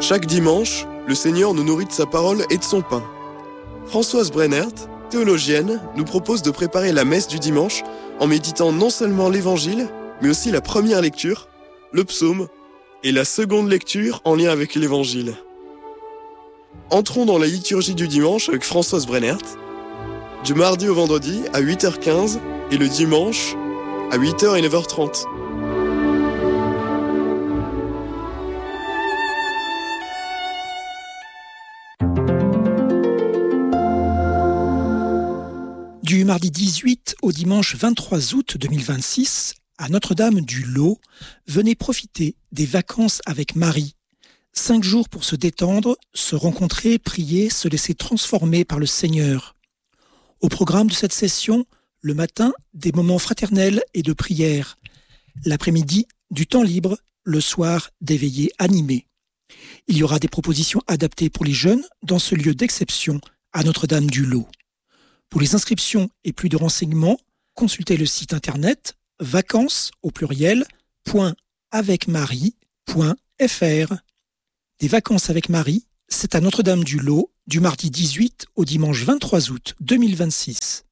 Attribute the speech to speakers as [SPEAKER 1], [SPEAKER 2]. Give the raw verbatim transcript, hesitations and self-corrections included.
[SPEAKER 1] Chaque dimanche, le Seigneur nous nourrit de sa parole et de son pain. Françoise Brennert, théologienne, nous propose de préparer la messe du dimanche en méditant non seulement l'Évangile, mais aussi la première lecture, le psaume, et la seconde lecture en lien avec l'Évangile. Entrons dans la liturgie du dimanche avec Françoise Brennert, du mardi au vendredi à huit heures quinze et le dimanche à huit heures et neuf heures trente.
[SPEAKER 2] Du mardi dix-huit au dimanche vingt-trois août deux mille vingt-six, à Notre-Dame-du-Lot, venez profiter des vacances avec Marie. Cinq jours pour se détendre, se rencontrer, prier, se laisser transformer par le Seigneur. Au programme de cette session, le matin, des moments fraternels et de prière. L'après-midi, du temps libre, le soir, des veillées animées. Il y aura des propositions adaptées pour les jeunes dans ce lieu d'exception à Notre-Dame-du-Lot. Pour les inscriptions et plus de renseignements, consultez le site internet vacances au pluriel point avec marie point f r. Des vacances avec Marie, c'est à Notre-Dame-du-Lot du mardi dix-huit au dimanche vingt-trois août deux mille vingt-six.